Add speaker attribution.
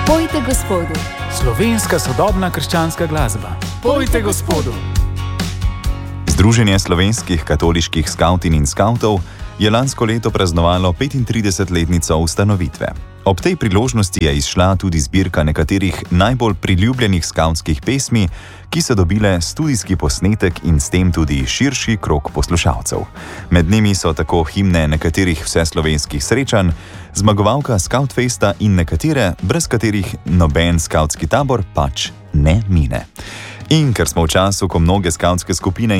Speaker 1: Pojte Gospodu.
Speaker 2: Slovenska sodobna krščanska glasba. Pojte Gospodu.
Speaker 3: Združenje slovenskih katoliških skavtin in skavtov je lansko leto praznovalo 35-letnico ustanovitve. Ob tej priložnosti je izšla tudi zbirka nekaterih najbolj priljubljenih skavtskih pesmi, ki so dobile studijski posnetek in s tem tudi širši krog poslušalcev. Med njimi so tako himne nekaterih vseslovenskih srečanj, zmagovalka Skautfesta in nekatere, brez katerih noben skavtski tabor pač ne mine. In ker smo v času, ko mnoge skavtske skupine